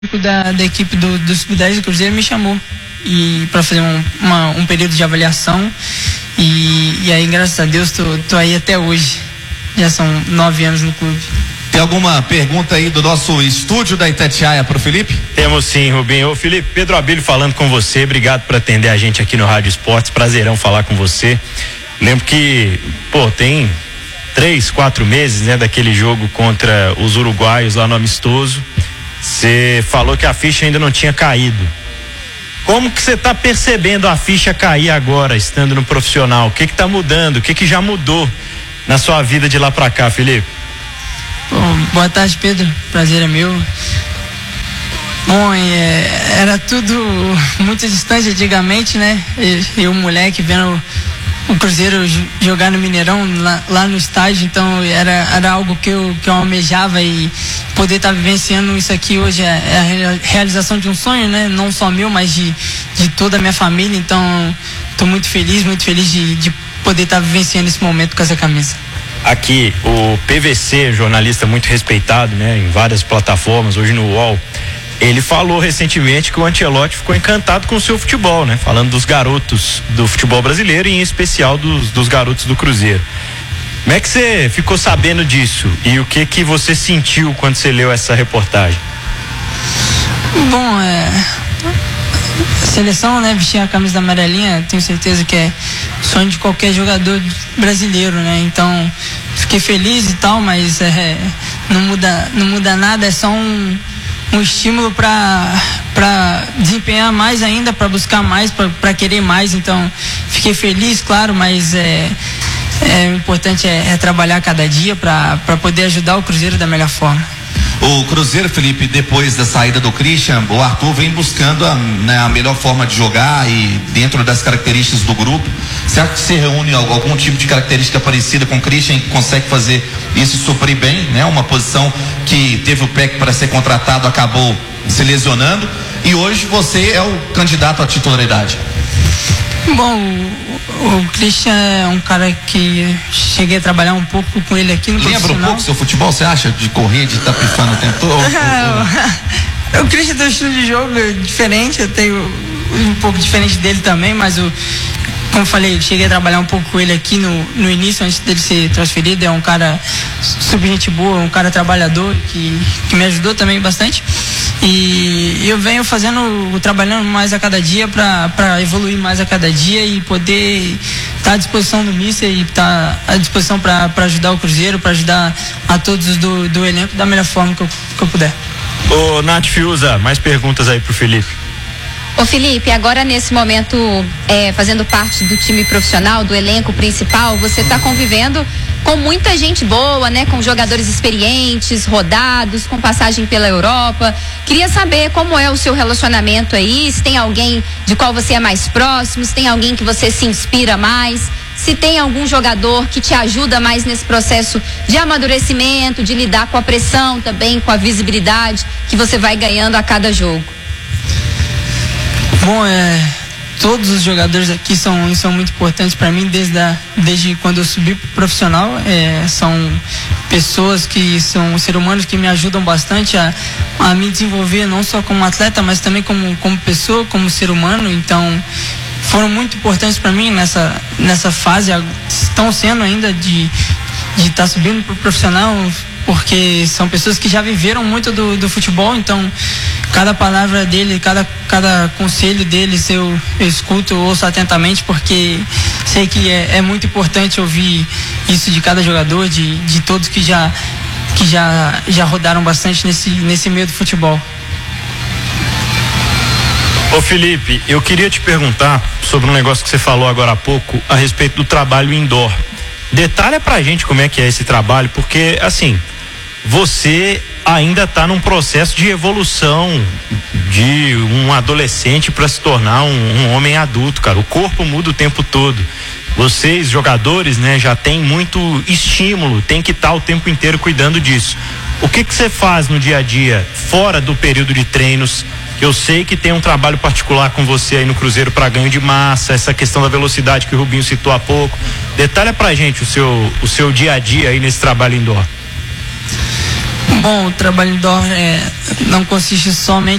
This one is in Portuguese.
da equipe do Sub-10 do Cruzeiro me chamou e para fazer um período de avaliação e aí, graças a Deus, tô aí até hoje. Já são 9 anos no clube. Tem alguma pergunta aí do nosso estúdio da Itatiaia pro Felipe? Temos sim, Rubinho. Ô Felipe, Pedro Abílio falando com você, obrigado por atender a gente aqui no Rádio Esportes, prazerão falar com você. Lembro que, tem 3-4 meses, né, daquele jogo contra os uruguaios lá no amistoso, você falou que a ficha ainda não tinha caído. Como que você está percebendo a ficha cair agora, estando no profissional? O que tá mudando? O que já mudou na sua vida de lá para cá, Felipe? Boa tarde, Pedro. Prazer é meu. Bom, era tudo muito distante antigamente, né? Eu moleque, vendo o Cruzeiro jogar no Mineirão, lá no estádio, então era algo que eu almejava, e poder estar vivenciando isso aqui hoje é a realização de um sonho, né? Não só meu, mas de toda a minha família. Então estou muito feliz de poder estar vivenciando esse momento com essa camisa. Aqui, o PVC, jornalista muito respeitado, né, em várias plataformas, hoje no UOL, ele falou recentemente que o Ancelotti ficou encantado com o seu futebol, né? Falando dos garotos do futebol brasileiro e em especial dos garotos do Cruzeiro. Como é que você ficou sabendo disso? E o que você sentiu quando você leu essa reportagem? Bom, a seleção, né, vestir a camisa amarelinha, tenho certeza que é sonho de qualquer jogador brasileiro, né? Então, fiquei feliz e tal, mas não muda nada, é só um estímulo para desempenhar mais ainda, para buscar mais, para querer mais. Então, fiquei feliz, claro, mas o importante é trabalhar cada dia para poder ajudar o Cruzeiro da melhor forma. O Cruzeiro, Felipe, depois da saída do Christian, o Arthur vem buscando a melhor forma de jogar e dentro das características do grupo. Será que se reúne algum tipo de característica parecida com o Christian que consegue fazer isso suprir bem, né? Uma posição que teve o PEC para ser contratado, acabou se lesionando, e hoje você é o candidato à titularidade. Bom, o Christian é um cara que cheguei a trabalhar um pouco com ele aqui no profissional. Lembra um pouco seu futebol, você acha? De correr, de estar pifando o tempo todo? O Christian tem um estilo de jogo diferente, eu tenho um pouco diferente dele também, mas como eu falei, cheguei a trabalhar um pouco com ele aqui no início, antes dele ser transferido. É um cara super gente boa, um cara trabalhador que me ajudou também bastante. E eu venho trabalhando mais a cada dia para evoluir mais a cada dia e poder estar à disposição do Mister e estar à disposição para ajudar o Cruzeiro, para ajudar a todos do elenco da melhor forma que eu puder. Ô, Nath Fiuza, mais perguntas aí pro Felipe. Ô Felipe, agora nesse momento, fazendo parte do time profissional, do elenco principal, você está convivendo com muita gente boa, né? Com jogadores experientes, rodados, com passagem pela Europa. Queria saber como é o seu relacionamento aí, se tem alguém de qual você é mais próximo, se tem alguém que você se inspira mais, se tem algum jogador que te ajuda mais nesse processo de amadurecimento, de lidar com a pressão também, com a visibilidade que você vai ganhando a cada jogo. Bom, todos os jogadores aqui são muito importantes para mim desde quando eu subi pro profissional. São pessoas que são seres humanos que me ajudam bastante a me desenvolver, não só como atleta, mas também como pessoa, como ser humano. Então, foram muito importantes para mim nessa fase, estão sendo ainda de estar subindo pro profissional, porque são pessoas que já viveram muito do futebol. Então cada palavra dele, cada conselho deles eu escuto, eu ouço atentamente, porque sei que é muito importante ouvir isso de cada jogador, de todos que já rodaram bastante nesse meio do futebol. Ô Felipe, eu queria te perguntar sobre um negócio que você falou agora há pouco a respeito do trabalho indoor. Detalha pra gente como é que é esse trabalho, porque assim, você ainda está num processo de evolução de um adolescente para se tornar um homem adulto, cara. O corpo muda o tempo todo. Vocês, jogadores, né, já tem muito estímulo, tem que estar o tempo inteiro cuidando disso. O que você faz no dia a dia, fora do período de treinos? Eu sei que tem um trabalho particular com você aí no Cruzeiro para ganho de massa, essa questão da velocidade que o Rubinho citou há pouco. Detalha pra gente o seu dia a dia aí nesse trabalho indoor. Bom, o trabalho indoor não consiste somente